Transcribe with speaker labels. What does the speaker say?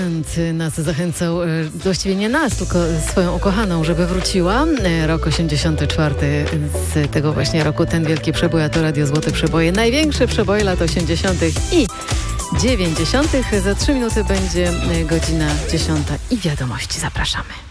Speaker 1: Nas zachęcał, właściwie nie nas, tylko swoją ukochaną, żeby wróciła. Rok 84 z tego właśnie roku, ten wielki przebój, a to Radio Złote Przeboje. Największe przeboje lat 80. i 90. Za 3 minuty będzie godzina 10 i wiadomości. Zapraszamy.